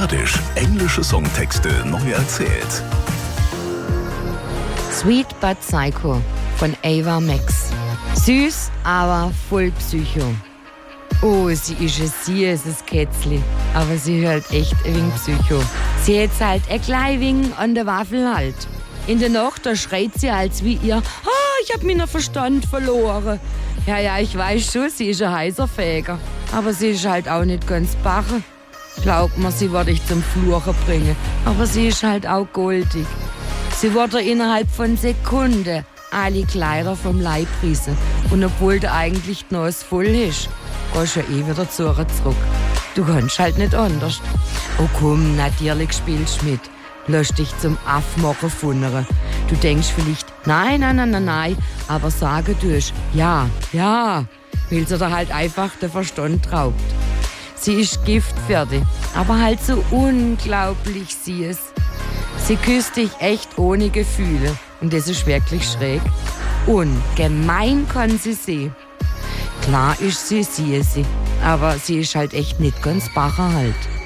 Badisch. Englische Songtexte neu erzählt. Sweet but Psycho von Ava Max. Süß, aber voll Psycho. Oh, sie ist ein süßes Kätzli, aber sie hört echt ein wenig Psycho. Sie hat halt ein klein wenig an der Waffel halt. In der Nacht, da schreit sie als wie ihr, ich hab meinen Verstand verloren. Ja, ich weiß schon, sie ist ein heißer Fäger, aber sie ist halt auch nicht ganz bache. Glaubt mir, sie wird dich zum Fluchen bringen, aber sie ist halt auch goldig. Sie wurde innerhalb von Sekunden alle Kleider vom Leib rissen. Und obwohl du eigentlich die Nase voll hast, gehst du ja wieder zurück. Du kannst halt nicht anders. Oh komm, natürlich spielst du mit. Lass dich zum Affmachen funnern. Du denkst vielleicht, nein, aber sagen tust, ja, weil sie dir halt einfach den Verstand raubt. Sie ist Gift für dich, aber halt so unglaublich süß. Sie küsst dich echt ohne Gefühle und das ist wirklich schräg. Und gemein kann sie sein. Klar ist sie süß, aber sie ist halt echt nicht ganz bacher halt.